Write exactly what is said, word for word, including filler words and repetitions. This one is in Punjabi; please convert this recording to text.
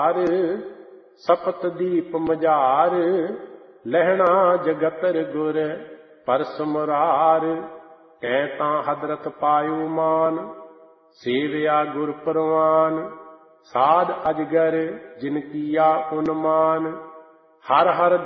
ਹਰ ਸਪਤ ਦੀਪ ਮਝਾਰ, ਲਹਿਣਾ ਜਗਤਰ ਗੁਰ ਪਰਸ ਮੁਰਾਰ। ਕੈ ਤਾਂ ਹਦਰਤ ਪਾਇਓ ਮਾਨ, ਸੇਵਿਆ ਗੁਰ ਪਰਵਾਨ। ਸਾਧ ਅਜਗਰ ਜਿਨ ਕੀਆ ਉਨਮਾਨ, ਹਰ ਹਰ